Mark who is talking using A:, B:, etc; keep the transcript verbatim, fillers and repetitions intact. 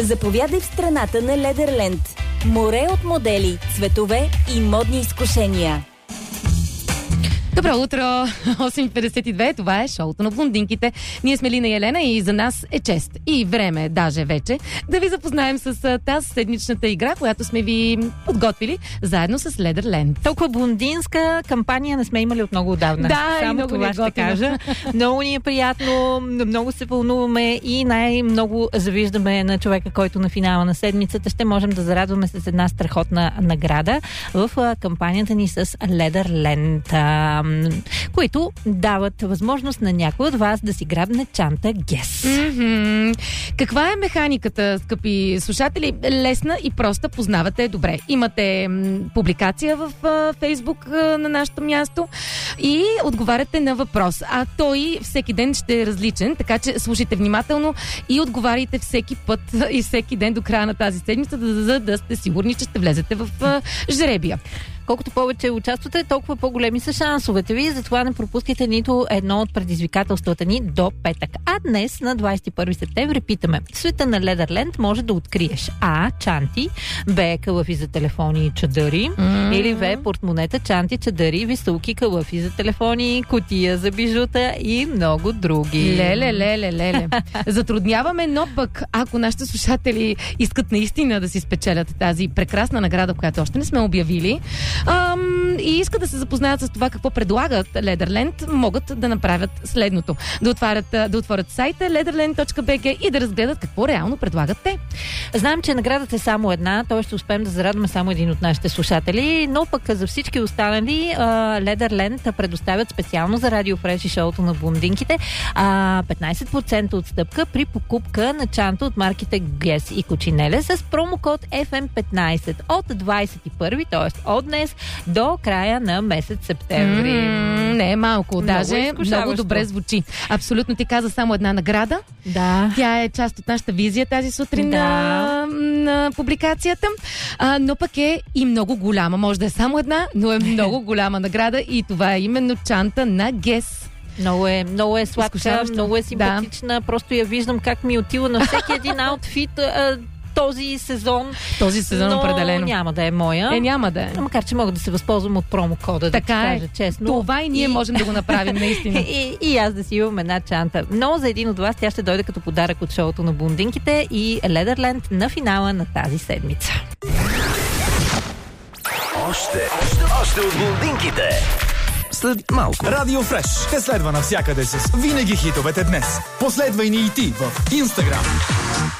A: Заповядай в страната на Ледерленд. Море от модели, цветове и модни изкушения.
B: Добро утро! осем петдесет и две, това е шоуто на блондинките. Ние сме Лина и Елена и за нас е чест и време, даже вече, да ви запознаем с тази седмичната игра, която сме ви подготвили заедно с Ледерленд.
C: Толкова блондинска кампания не сме имали от много отдавна.
B: Да,
C: само
B: много
C: това ще кажа. Много ни е приятно, много се вълнуваме и най-много завиждаме на човека, който на финала на седмицата ще можем да зарадваме с една страхотна награда в кампанията ни с Ледерленд, които дават възможност на някой от вас да си грабне чанта Гес.
B: Mm-hmm. Каква е механиката, скъпи слушатели? Лесна и проста, познавате добре. Имате м, публикация в а, Фейсбук а, на нашето място и отговаряте на въпрос. А той всеки ден ще е различен, така че слушайте внимателно и отговаряйте всеки път и всеки ден до края на тази седмица, да, да, да сте сигурни, че ще влезете в а, жребия.
C: Колкото повече участвате, толкова по-големи са шансовете ви, затова не пропускайте нито едно от предизвикателствата ни до петък. А днес, на двадесет и първи септември, питаме: в света на Ледерленд може да откриеш А. чанти, Б. калъфи за телефони и чадъри, mm-hmm. или В. портмонета, чанти, чадъри, висулки, калъфи за телефони, кутия за бижута и много други.
B: Леле, леле, леле. Затрудняваме, но пък ако нашите слушатели искат наистина да си спечелят тази прекрасна награда, която още не сме обявили, Ам, и искат да се запознаят с това какво предлагат Ледерленд, могат да направят следното. Да отворят, да отворят сайта ледерленд точка би джи и да разгледат какво реално предлагат те.
C: Знаем, че наградата е само една, т.е. ще успеем да зарадваме само един от нашите слушатели, но пък за всички останали Ледерленд предоставят специално за Радио Фреш и шоуто на блондинките а, петнадесет процента отстъпка при покупка на чанта от марките Гес и Кучинеле с промокод еф ем петнадесет от двадесет и първи, т.е. от днес до края на месец септември.
B: Mm, не е малко, много даже много добре звучи. Абсолютно, ти каза само една награда.
C: Да.
B: Тя е част от нашата визия тази сутрин
C: да.
B: на, на публикацията, а, но пък е и много голяма. Може да е само една, но е много голяма награда и това е именно чанта на Гес.
C: Много е, много е сладка, много е симпатична. Да. Просто я виждам как ми отива на всеки един аутфит а, този сезон.
B: Този сезон
C: но
B: определено.
C: Няма да е моя.
B: Е, няма да е.
C: Макар че мога да се възползвам от промокода,
B: така
C: да
B: е.
C: кажа честно.
B: Това и ние и... можем да го направим наистина.
C: и, и аз да си имам една чанта. Но за един от вас тя ще дойде като подарък от шоуто на блондинките и Ледерленд на финала на тази седмица.
D: Още, още, още от блондинките. След малко.
E: Радио Фреш те следва навсякъде с винаги хитовете днес. Последвай ни и ти в Instagram,